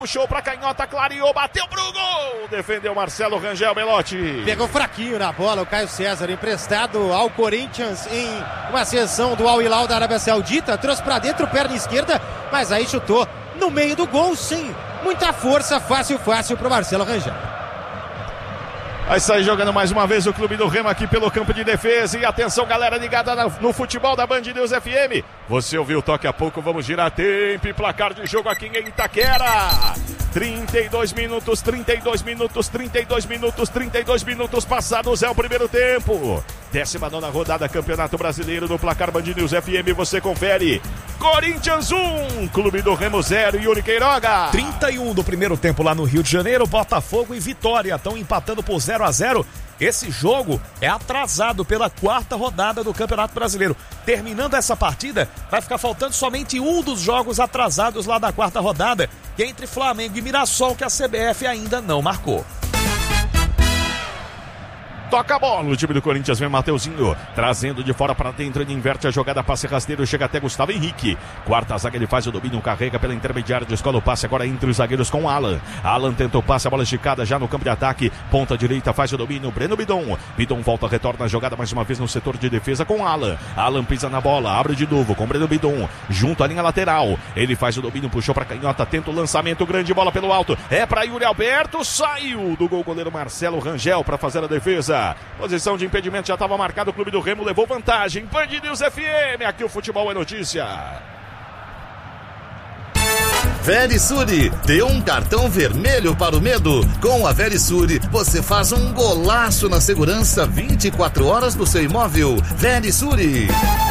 Puxou pra canhota, clareou, bateu pro gol. Defendeu Marcelo Rangel Belotti. Pegou fraquinho na bola o Caio César, emprestado ao Corinthians em uma sessão do Al Hilal da Arábia Saudita. Trouxe pra dentro, perna esquerda, mas aí chutou no meio do gol, sim. Muita força, fácil pro Marcelo Rangel. Vai sair jogando mais uma vez o Clube do Remo aqui pelo campo de defesa. E atenção, galera ligada no futebol da Band News FM. Você ouviu, toque a pouco, vamos girar tempo e placar de jogo aqui em Itaquera. 32 minutos passados, é o primeiro tempo. 19ª rodada, Campeonato Brasileiro no placar Band News FM, você confere. Corinthians 1, Clube do Remo 0, Yuri Queiroga. 31 do primeiro tempo lá no Rio de Janeiro, Botafogo e Vitória estão empatando por 0-0. Esse jogo é atrasado pela 4ª rodada do Campeonato Brasileiro. Terminando essa partida, vai ficar faltando somente um dos jogos atrasados lá da 4ª rodada, que é entre Flamengo e Mirassol, que a CBF ainda não marcou. Toca a bola, o time do Corinthians vem Mateuzinho, trazendo de fora para dentro, ele inverte a jogada, passe rasteiro, chega até Gustavo Henrique. Quarta zaga, ele faz o domínio, carrega pela intermediária, descola o passe agora entre os zagueiros com Alan. Alan tenta o passe, a bola esticada já no campo de ataque, ponta direita, faz o domínio, Breno Bidon. Bidon volta, retorna a jogada mais uma vez no setor de defesa com Alan. Alan pisa na bola, abre de novo com Breno Bidon, junto à linha lateral. Ele faz o domínio, puxou para canhota, tenta o lançamento, grande bola pelo alto, é para Yuri Alberto, saiu do gol goleiro Marcelo Rangel para fazer a defesa. Posição de impedimento já estava marcado, o Clube do Remo levou vantagem. Band News FM, aqui o futebol é notícia. Verisure, dê um cartão vermelho para o medo. Com a Verisure, você faz um golaço na segurança 24 horas do seu imóvel. Verisure.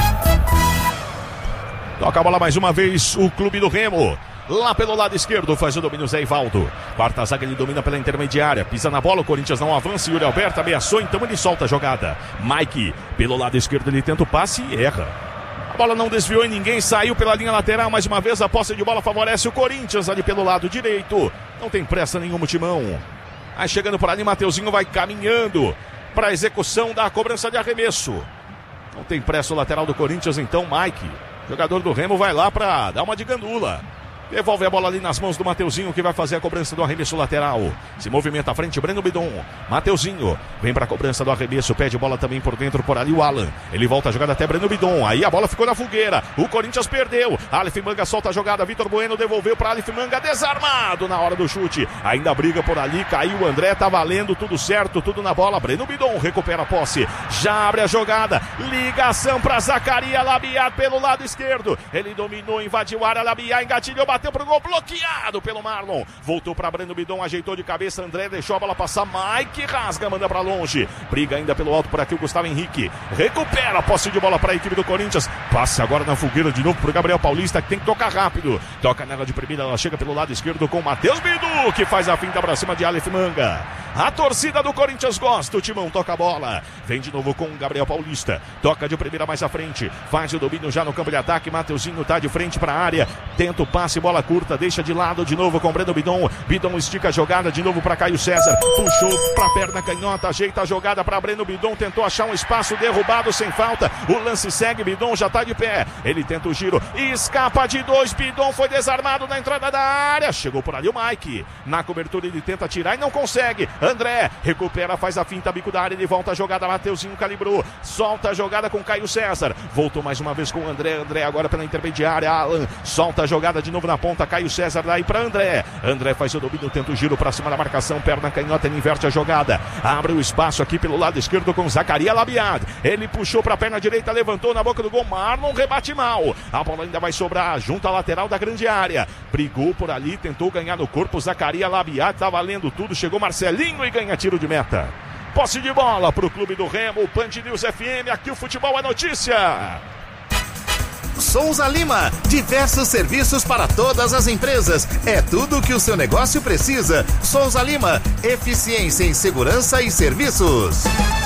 Toca a bola mais uma vez, o Clube do Remo. Lá pelo lado esquerdo, faz o domínio Zé Ivaldo. Quarta zaga, ele domina pela intermediária. Pisa na bola, o Corinthians não avança. Yuri Alberto ameaçou, então ele solta a jogada. Mike, pelo lado esquerdo, ele tenta o passe e erra. A bola não desviou em ninguém, saiu pela linha lateral. Mais uma vez, a posse de bola favorece o Corinthians ali pelo lado direito. Não tem pressa nenhuma, Timão. Aí chegando por ali, Mateuzinho vai caminhando para a execução da cobrança de arremesso. Não tem pressa o lateral do Corinthians, então Mike, jogador do Remo, vai lá para dar uma de gandula. Devolve a bola ali nas mãos do Mateuzinho, que vai fazer a cobrança do arremesso lateral. Se movimenta à frente, Breno Bidon. Mateuzinho vem para a cobrança do arremesso, pede bola também por dentro, por ali o Alan. Ele volta a jogada até Breno Bidon. Aí a bola ficou na fogueira. O Corinthians perdeu. Aleph Manga solta a jogada. Vitor Bueno devolveu para Aleph Manga, desarmado na hora do chute. Ainda briga por ali, caiu o André, tá valendo, tudo certo, tudo na bola. Breno Bidon recupera a posse. Já abre a jogada. Ligação para Zacarias Labiat pelo lado esquerdo. Ele dominou, invadiu a área, Labiat engatilhou, bateu pro gol, bloqueado pelo Marlon. Voltou para Breno Bidon, ajeitou de cabeça, André deixou a bola passar, Mike rasga, manda para longe. Briga ainda pelo alto por aqui o Gustavo Henrique. Recupera a posse de bola para a equipe do Corinthians. Passe agora na fogueira de novo pro Gabriel Paulista, que tem que tocar rápido. Toca nela de primeira, ela chega pelo lado esquerdo com Matheus Bidu, que faz a finta pra cima de Aleph Manga. A torcida do Corinthians gosta, o Timão toca a bola. Vem de novo com o Gabriel Paulista. Toca de primeira mais à frente. Faz o domínio já no campo de ataque. Mateuzinho tá de frente para a área. Tenta o passe, bola curta, deixa de lado de novo com Breno Bidon. Bidon estica a jogada de novo para Caio César. Puxou pra perna canhota, ajeita a jogada para Breno Bidon. Tentou achar um espaço, derrubado sem falta. O lance segue, Bidon já tá de pé. Ele tenta o giro, escapa de dois. Bidon foi desarmado na entrada da área. Chegou por ali o Mike. Na cobertura ele tenta tirar e não consegue. André recupera, faz a finta, bico da área, ele volta a jogada, Mateuzinho calibrou, solta a jogada com Caio César, voltou mais uma vez com o André agora pela intermediária, Alan, solta a jogada de novo na ponta, Caio César daí para André faz o domínio, tenta o giro pra cima da marcação, perna canhota, ele inverte a jogada, abre o espaço aqui pelo lado esquerdo com Zacarias Labiat, ele puxou pra perna direita, levantou na boca do gol, Marlon rebate mal, a bola ainda vai sobrar junto à lateral da grande área, brigou por ali, tentou ganhar no corpo, Zacarias Labiat, tá valendo tudo, chegou Marcelinho e ganha tiro de meta. Posse de bola pro Clube do Remo, Band News FM, aqui o futebol é notícia. Souza Lima, diversos serviços para todas as empresas. É tudo o que o seu negócio precisa. Souza Lima, eficiência em segurança e serviços.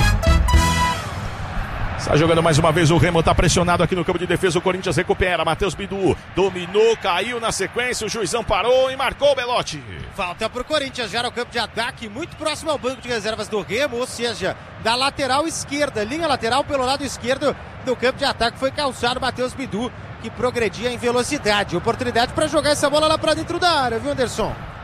Está jogando mais uma vez, o Remo está pressionado aqui no campo de defesa, o Corinthians recupera, Matheus Bidu dominou, caiu na sequência, o juizão parou e marcou o Belotti. Falta pro Corinthians já no campo de ataque, muito próximo ao banco de reservas do Remo, ou seja, da lateral esquerda, linha lateral pelo lado esquerdo do campo de ataque, foi calçado Matheus Bidu, que progredia em velocidade. Oportunidade para jogar essa bola lá para dentro da área, viu, Anderson?